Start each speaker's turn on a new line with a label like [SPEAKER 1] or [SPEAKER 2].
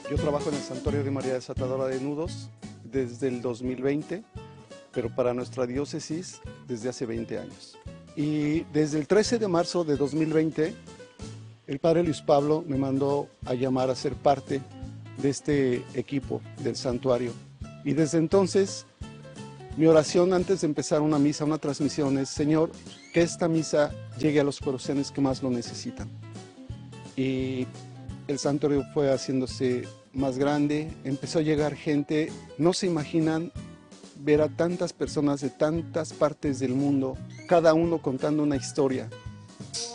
[SPEAKER 1] Yo trabajo en el Santuario de María Desatadora de Nudos desde el 2020, pero para nuestra diócesis desde hace 20 años. Y desde el 13 de marzo de 2020, el padre Luis Pablo me mandó a llamar a ser parte de este equipo del santuario. Y desde entonces, mi oración antes de empezar una misa, una transmisión es: Señor, que esta misa llegue a los corazones que más lo necesitan. Y el santuario fue haciéndose más grande, empezó a llegar gente, no se imaginan ver a tantas personas de tantas partes del mundo, cada uno contando una historia.